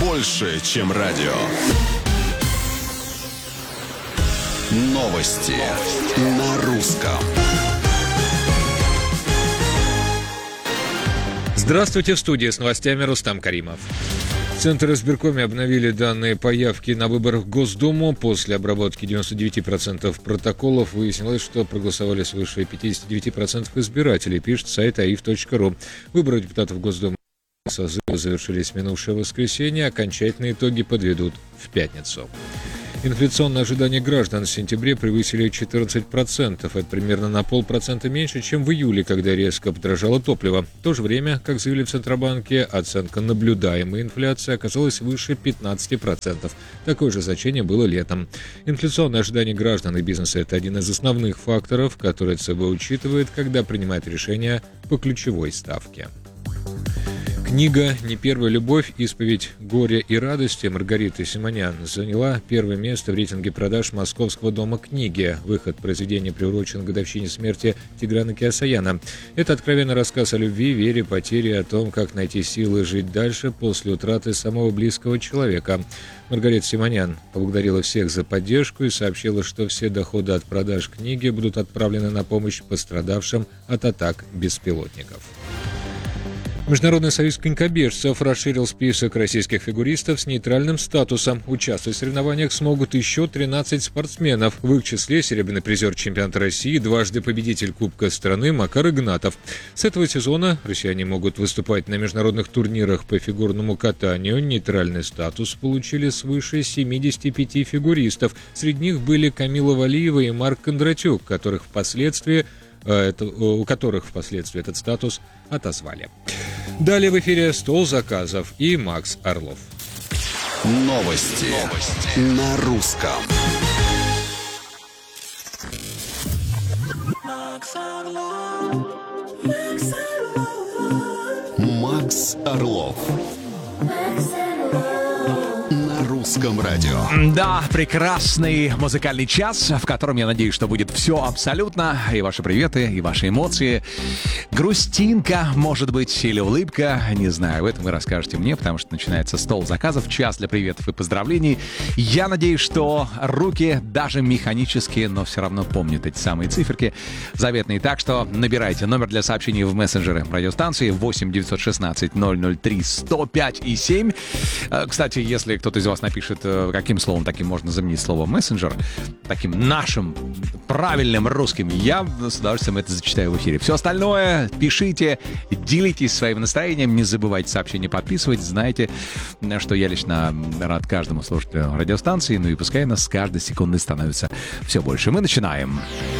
больше, чем радио. Новости на русском. Здравствуйте, в студии с новостями Рустам Каримов. В Центре избиркоме обновили данные по явке на выборах в Госдуму. После обработки 99% протоколов выяснилось, что проголосовали свыше 59% избирателей, пишет сайт aif.ru. Выборы депутатов Госдумы созыва завершились в минувшее воскресенье, окончательные итоги подведут в пятницу. Инфляционные ожидания граждан в сентябре превысили 14%. Это примерно на 0,5% меньше, чем в июле, когда резко подорожало топливо. В то же время, как заявили в Центробанке, оценка наблюдаемой инфляции оказалась выше 15%. Такое же значение было летом. Инфляционные ожидания граждан и бизнеса – это один из основных факторов, которые ЦБ учитывает, когда принимает решения по ключевой ставке. Книга «Не первая любовь. Исповедь горя и радости» Маргариты Симонян заняла первое место в рейтинге продаж Московского дома книги. Выход произведения приурочен к годовщине смерти Тиграна Кеосаяна. Это откровенный рассказ о любви, вере, потере, о том, как найти силы жить дальше после утраты самого близкого человека. Маргарита Симонян поблагодарила всех за поддержку и сообщила, что все доходы от продаж книги будут отправлены на помощь пострадавшим от атак беспилотников. Международный союз конькобежцев расширил список российских фигуристов с нейтральным статусом. Участвовать в соревнованиях смогут еще 13 спортсменов. В их числе серебряный призер чемпионата России, дважды победитель Кубка страны Макар Игнатов. С этого сезона россияне могут выступать на международных турнирах по фигурному катанию. Нейтральный статус получили свыше 75 фигуристов. Среди них были Камила Валиева и Марк Кондратюк, у которых впоследствии этот статус отозвали. Далее в эфире «Стол заказов» и Макс Орлов. Новости на русском. Макс Орлов. На русском радио. Да, прекрасный музыкальный час, в котором, я надеюсь, что будет все абсолютно. И ваши приветы, и ваши эмоции. Грустинка, может быть, или улыбка. Не знаю, в этом вы расскажете мне, потому что начинается стол заказов, час для приветов и поздравлений. Я надеюсь, что руки, даже механические, но все равно помнят эти самые циферки заветные. Так что набирайте номер для сообщений в мессенджеры радиостанции 8 916 003 105 и 7. Кстати, если кто-то из вас напишет, каким словом таким можно заменить слово мессенджер, таким нашим правильным русским, я с удовольствием это зачитаю в эфире. Все остальное пишите, делитесь своим настроением, не забывайте сообщения подписывать. Знаете, что я лично рад каждому слушателю радиостанции, ну и пускай нас с каждой секундой становится все больше. Мы начинаем.